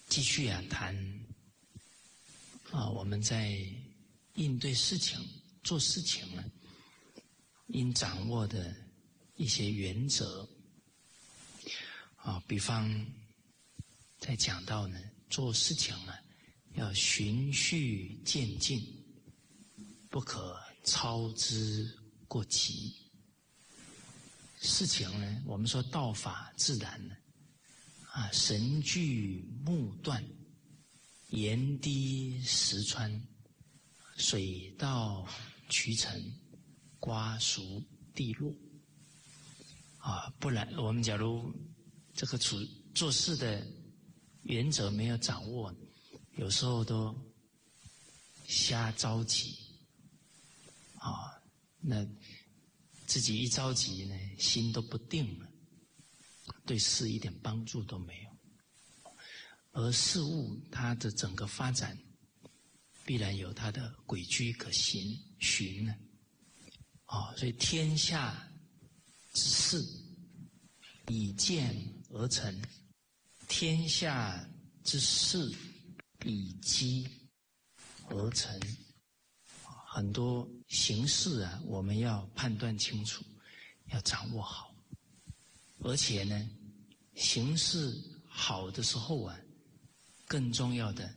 继续谈我们在应对事情、做事情应掌握的一些原则比方在讲到做事情要循序渐进，不可操之过急。事情我们说道法自然神聚木断，言滴石穿，水到渠成，瓜熟蒂落不然我们假如这个做事的原则没有掌握，有时候都瞎着急那自己一着急心都不定了，对事一点帮助都没有。而事物它的整个发展必然有它的轨迹可循所以天下之事以见而成，天下之事以机而成。很多形势我们要判断清楚，要掌握好。而且形势好的时候更重要的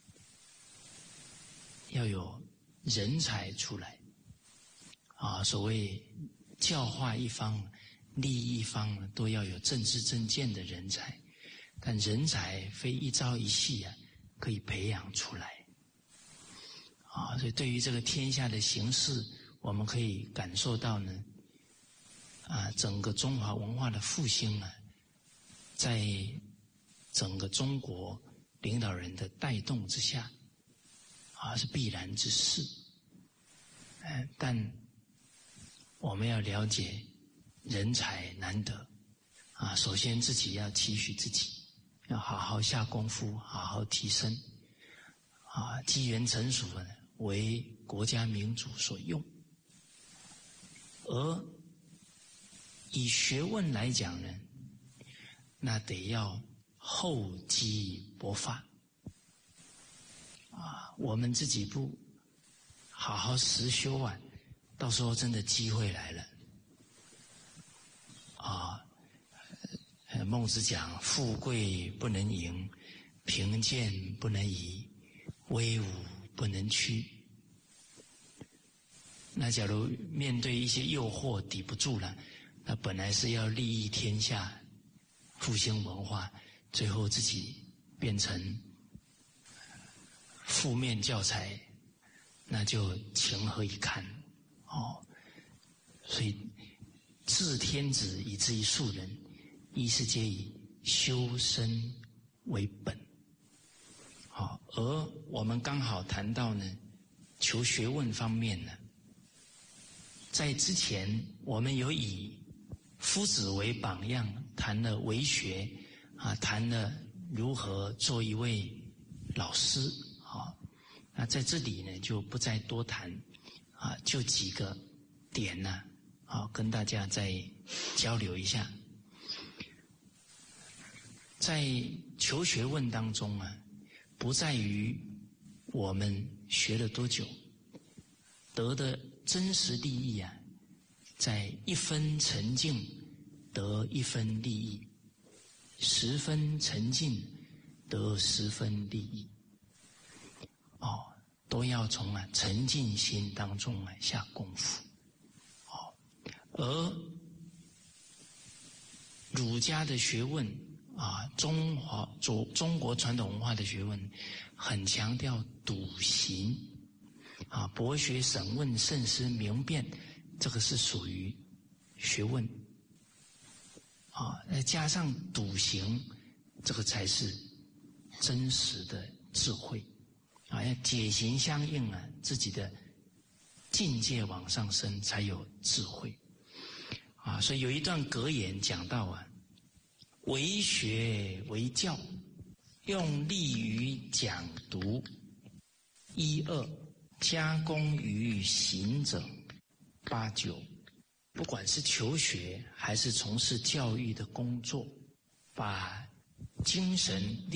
要有人才出来所谓教化一方、利益一方都要有正知正见的人才，但人才非一朝一夕可以培养出来所以对于这个天下的形势，我们可以感受到整个中华文化的复兴在整个中国领导人的带动之下是必然之事但我们要了解人才难得首先自己要期许自己，要好好下功夫，好好提升机缘成熟为国家民族所用。而以学问来讲那得要厚积薄发我们自己不好好实修到时候真的机会来了孟子讲富贵不能淫，贫贱不能移，威武不能屈。那假如面对一些诱惑抵不住了，那本来是要利益天下、复兴文化，最后自己变成负面教材，那就情何以堪所以治天子以至于庶人，一是皆以修身为本而我们刚好谈到求学问方面在之前我们有以夫子为榜样，谈了为学谈了如何做一位老师那在这里就不再多谈就几个点跟大家再交流一下。在求学问当中不在于我们学了多久，得的真实利益在一分沉静得一分利益，10分沉静得10分利益都要从沉静心当中下功夫而儒家的学问中国传统文化的学问很强调笃行博学审问慎思明辨，这个是属于学问再加上笃行，这个才是真实的智慧要解行相应自己的境界往上升才有智慧所以有一段格言讲到为学为教，用力于讲读，1、2加工于行者，8、9不管是求学还是从事教育的工作，把精神